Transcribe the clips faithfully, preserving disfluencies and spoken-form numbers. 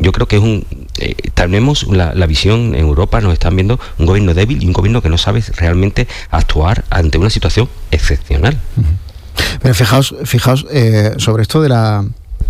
yo creo que es un eh, tenemos la, la visión en Europa, nos están viendo un gobierno débil y un gobierno que no sabe realmente actuar ante una situación excepcional. Uh-huh. Pero fijaos, fijaos eh, sobre esto de la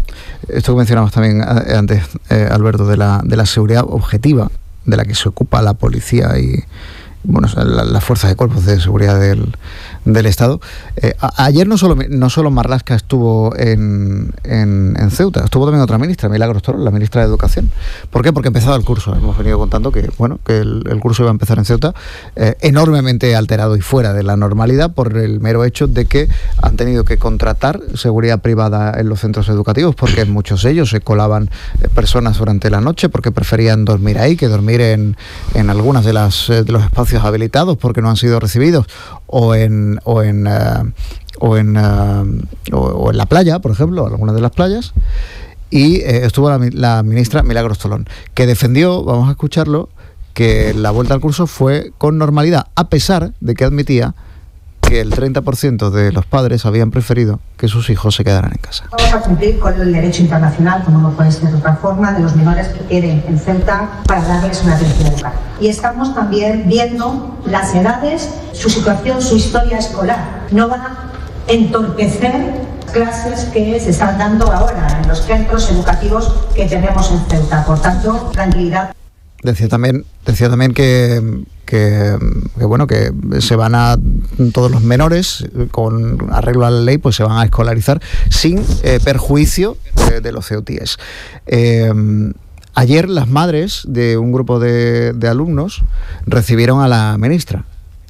esto que mencionamos también antes, eh, Alberto, de la de la seguridad objetiva de la que se ocupa la policía y bueno, la, las fuerzas de cuerpos de seguridad del, del Estado. Eh, a, ayer no solo no solo Marlaska estuvo en, en, en Ceuta, estuvo también otra ministra, Milagros Toro, la ministra de Educación. ¿Por qué? Porque empezaba el curso. Hemos venido contando que bueno que el, el curso iba a empezar en Ceuta, eh, enormemente alterado y fuera de la normalidad por el mero hecho de que han tenido que contratar seguridad privada en los centros educativos, porque en muchos de ellos se colaban eh, personas durante la noche porque preferían dormir ahí que dormir en, en algunas de las eh, de los espacios habilitados porque no han sido recibidos, o en o en uh, o en uh, o, o en la playa, por ejemplo, algunas de las playas. Y eh, estuvo la, la ministra Milagros Tolón, que defendió, vamos a escucharlo, que la vuelta al curso fue con normalidad, a pesar de que admitía que el treinta por ciento de los padres habían preferido que sus hijos se quedaran en casa. Vamos a cumplir con el derecho internacional, como no puede ser de otra forma, de los menores que queden en Ceuta para darles una atención educativa. Y estamos también viendo las edades, su situación, su historia escolar. No van a entorpecer clases que se están dando ahora en los centros educativos que tenemos en Ceuta. Por tanto, tranquilidad. Decía también, decía también que, que, que bueno que se van a todos los menores con arreglo a la ley, pues se van a escolarizar sin eh, perjuicio de, de los ceutíes. Eh, ayer las madres de un grupo de, de alumnos recibieron a la ministra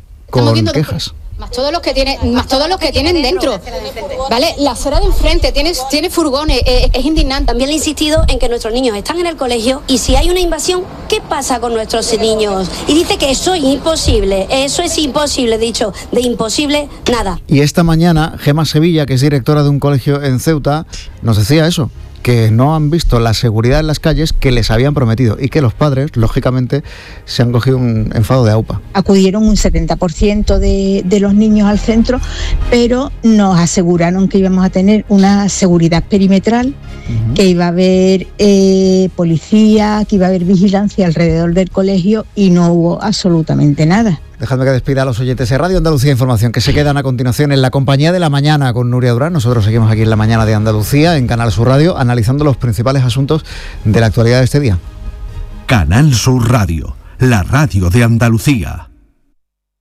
con quejas. Más todos los que tienen, más todos los que tienen dentro, ¿vale? La acera de enfrente tiene, tiene furgones, eh, es indignante. También le he insistido en que nuestros niños están en el colegio y si hay una invasión, ¿qué pasa con nuestros niños? Y dice que eso es imposible, eso es imposible, dicho, de imposible, nada. Y esta mañana, Gema Sevilla, que es directora de un colegio en Ceuta, nos decía eso, que no han visto la seguridad en las calles que les habían prometido y que los padres, lógicamente, se han cogido un enfado de aupa. Acudieron un setenta por ciento de, de los niños al centro, pero nos aseguraron que íbamos a tener una seguridad perimetral, uh-huh. que iba a haber eh, policía, que iba a haber vigilancia alrededor del colegio y no hubo absolutamente nada. Dejadme que despida a los oyentes de Radio Andalucía Información, que se quedan a continuación en la compañía de la mañana con Nuria Durán. Nosotros seguimos aquí en la mañana de Andalucía, en Canal Sur Radio, analizando los principales asuntos de la actualidad de este día. Canal Sur Radio, la radio de Andalucía.